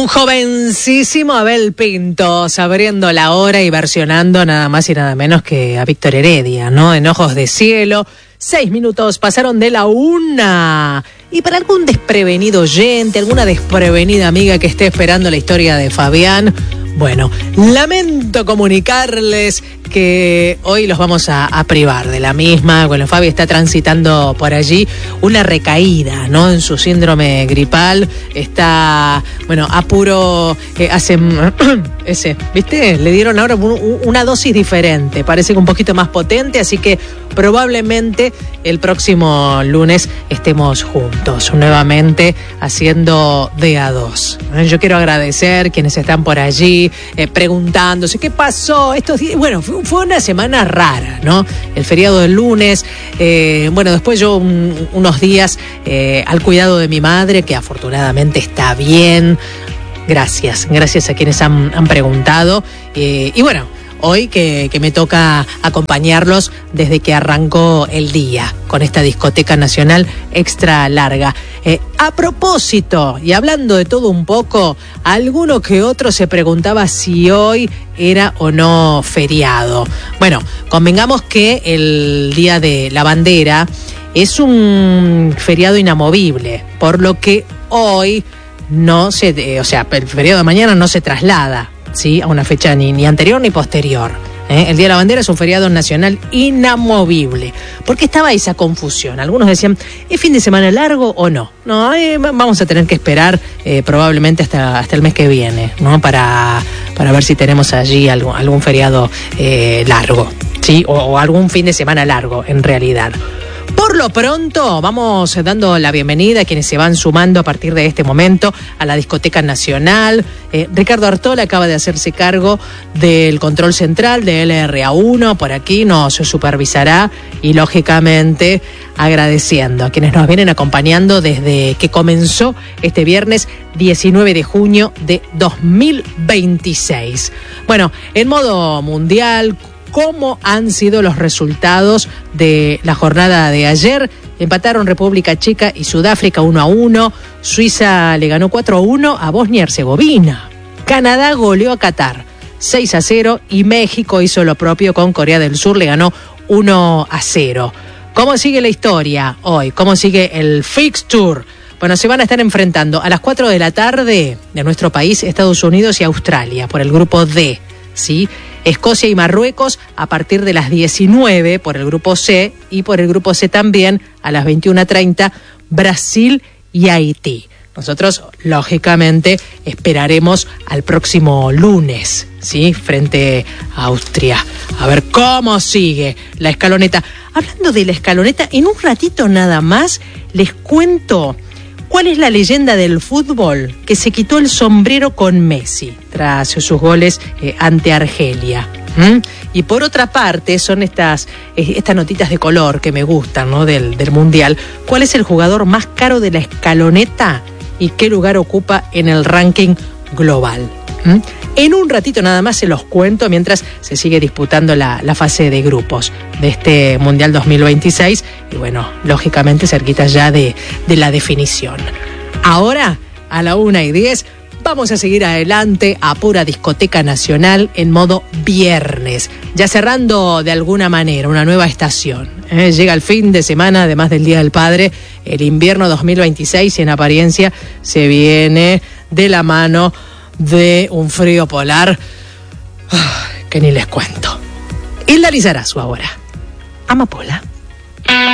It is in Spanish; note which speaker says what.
Speaker 1: Un jovencísimo Abel Pintos abriendo la hora y versionando nada más y nada menos que a Víctor Heredia, ¿no? En Ojos de Cielo. 6 minutos pasaron de la 1. Y para algún desprevenido oyente, alguna desprevenida amiga que esté esperando la historia de Fabián, bueno, lamento comunicarles que hoy los vamos a privar de la misma. Bueno, Fabi está transitando por allí una recaída, ¿no? En su síndrome gripal. Está, bueno, a puro... ¿viste? Le dieron ahora una dosis diferente. Parece que un poquito más potente, así que probablemente el próximo lunes estemos juntos, nuevamente haciendo DA2. Yo quiero agradecer quienes están por allí preguntándose qué pasó estos días. Bueno, fue una semana rara, ¿no? El feriado del lunes, bueno, después yo unos días al cuidado de mi madre, que afortunadamente está bien. Gracias a quienes han preguntado. Y bueno, hoy que me toca acompañarlos desde que arrancó el día con esta discoteca nacional extra larga. A propósito, y hablando de todo un poco, alguno que otro se preguntaba si hoy era o no feriado. Bueno, convengamos que el Día de la Bandera es un feriado inamovible, por lo que hoy no se, el feriado de mañana no se traslada, ¿sí?, a una fecha ni anterior ni posterior. El Día de la Bandera es un feriado nacional inamovible. ¿Por qué estaba esa confusión? Algunos decían, ¿es fin de semana largo o no? No, vamos a tener que esperar probablemente hasta el mes que viene, ¿no? Para ver si tenemos allí algún feriado largo, ¿sí? O algún fin de semana largo, en realidad. Por lo pronto, vamos dando la bienvenida a quienes se van sumando a partir de este momento a la Discoteca Nacional. Ricardo Artola acaba de hacerse cargo del control central de LRA1. Por aquí nos supervisará y, lógicamente, agradeciendo a quienes nos vienen acompañando desde que comenzó este viernes 19 de junio de 2026. Bueno, en modo mundial, ¿cómo han sido los resultados de la jornada de ayer? Empataron República Checa y Sudáfrica 1-1. Suiza le ganó 4-1 a Bosnia y Herzegovina. Canadá goleó a Qatar 6-0 y México hizo lo propio con Corea del Sur, le ganó 1-0. ¿Cómo sigue la historia hoy? ¿Cómo sigue el fixture? Bueno, se van a estar enfrentando a las 4 de la tarde de nuestro país, Estados Unidos y Australia, por el grupo D, ¿sí? Escocia y Marruecos a partir de las 19 por el grupo C, y por el grupo C también a las 21:30 Brasil y Haití. Nosotros, lógicamente, esperaremos al próximo lunes, ¿sí?, frente a Austria. A ver cómo sigue la escaloneta. Hablando de la escaloneta, en un ratito nada más les cuento cuál es la leyenda del fútbol que se quitó el sombrero con Messi tras sus goles ante Argelia. Y por otra parte, son estas notitas de color que me gustan, ¿no?, del Mundial. ¿Cuál es el jugador más caro de la escaloneta y qué lugar ocupa en el ranking global? En un ratito nada más se los cuento, mientras se sigue disputando la fase de grupos de este Mundial 2026 y, bueno, lógicamente cerquita ya de la definición. Ahora, a la 1:10, vamos a seguir adelante a pura Discoteca Nacional en modo viernes, ya cerrando de alguna manera una nueva estación. Llega el fin de semana, además del Día del Padre, el invierno 2026, y en apariencia se viene de la mano de un frío polar que ni les cuento. Hilda Lizarazu ahora. Amapola.